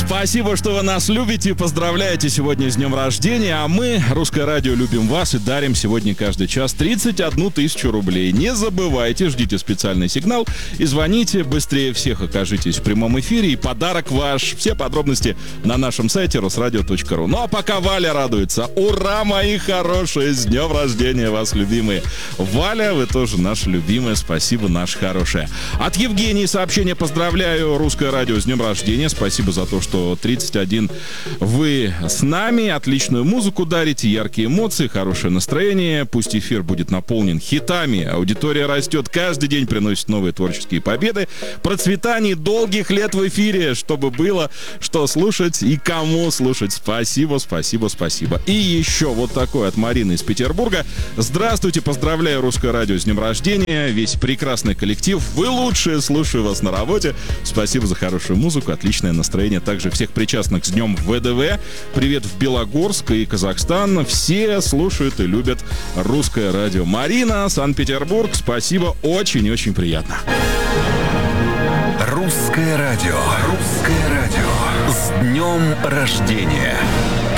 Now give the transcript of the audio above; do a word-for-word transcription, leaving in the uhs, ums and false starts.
Спасибо, что вы нас любите, поздравляете сегодня с днем рождения, а мы, Русское радио, любим вас и дарим сегодня каждый час тридцать одну тысячу рублей. Не забывайте, ждите специальный сигнал и звоните, быстрее всех окажитесь в прямом эфире, и подарок ваш. Все подробности на нашем сайте русрадио точка ру. Ну а пока Валя радуется. Ура, мои хорошие, с днем рождения вас, любимые. Валя, вы тоже наша любимая, спасибо, наша хорошая. От Евгении сообщение: поздравляю Русское радио с днем рождения, спасибо за то, что тридцать один вы с нами, отличную музыку дарите, яркие эмоции, хорошее настроение, пусть эфир будет наполнен хитами, аудитория растет, каждый день приносит новые творческие победы, процветание долгих лет в эфире, чтобы было что слушать и кому слушать. Спасибо, спасибо, спасибо. И еще вот такой от Марины из Петербурга: здравствуйте, поздравляю Русское радио с днем рождения, весь прекрасный коллектив, вы лучшие, слушаю вас на работе, спасибо за хорошую музыку, отличное настроение. Также всех причастных с днем ВДВ. Привет в Белогорск и Казахстан. Все слушают и любят Русское радио. Марина, Санкт-Петербург, спасибо, очень-очень приятно. Русское радио. Русское радио. С днем рождения.